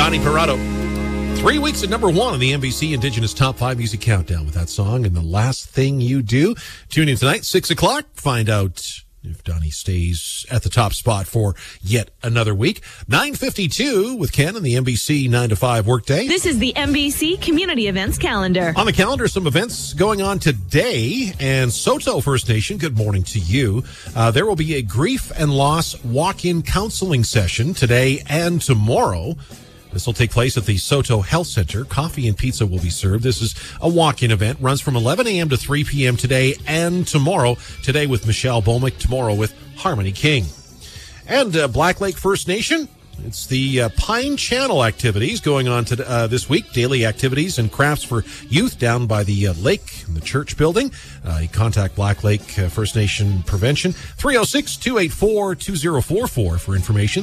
Donnie Parado. 3 weeks at number 1 on the NBC Indigenous Top 5 Music Countdown with that song. And The Last Thing You Do. Tune in tonight, 6 o'clock. Find out if Donnie stays at the top spot for yet another week. 9:52 with Ken and the NBC 9 to 5 workday. This is the NBC Community Events Calendar. On the calendar, some events going on today. And Saulteaux First Nation, good morning to you. There will be a grief and loss walk-in counseling session today and tomorrow. This will take place at the Saulteaux Health Center. Coffee and pizza will be served. This is a walk-in event. Runs from 11 a.m. to 3 p.m. today and tomorrow. Today with Michelle Bomick. Tomorrow with Harmony King. And Black Lake First Nation. It's the Pine Channel activities going on this week. Daily activities and crafts for youth down by the lake in the church building. You contact Black Lake First Nation Prevention. 306-284-2044 for information.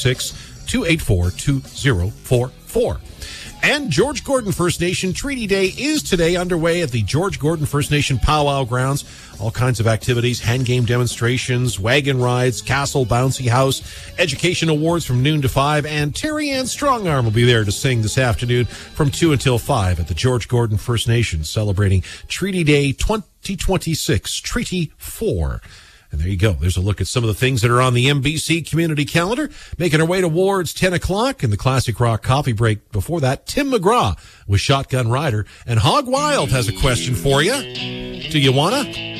306-284-2044. And George Gordon First Nation Treaty Day is today underway at the George Gordon First Nation Powwow Grounds. All kinds of activities, hand game demonstrations, wagon rides, castle, bouncy house, education awards from noon to 5, and Terry Ann Strongarm will be there to sing this afternoon from 2 until 5 at the George Gordon First Nation, celebrating Treaty Day 2026, Treaty 4. And there you go. There's a look at some of the things that are on the NBC community calendar. Making our way towards 10 o'clock in the Classic Rock Coffee Break. Before that, Tim McGraw with Shotgun Rider. And Hog Wild has a question for you. Do you wanna?